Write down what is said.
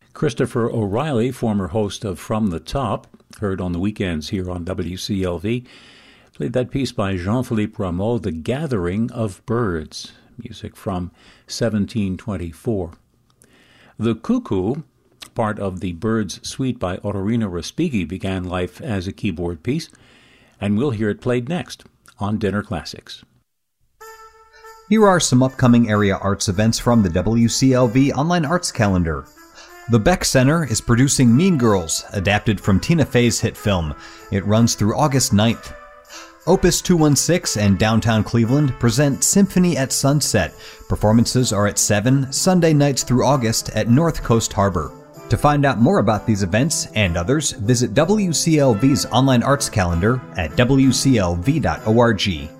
Christopher O'Reilly, former host of From the Top, heard on the weekends here on WCLV, played that piece by Jean-Philippe Rameau, The Gathering of Birds, music from 1724. The Cuckoo, part of the Birds Suite by Ottorino Respighi, began life as a keyboard piece, and we'll hear it played next on Dinner Classics. Here are some upcoming area arts events from the WCLV Online Arts Calendar. The Beck Center is producing Mean Girls, adapted from Tina Fey's hit film. It runs through August 9th. Opus 216 and Downtown Cleveland present Symphony at Sunset. Performances are at 7 Sunday nights through August at North Coast Harbor. To find out more about these events and others, visit WCLV's online arts calendar at wclv.org.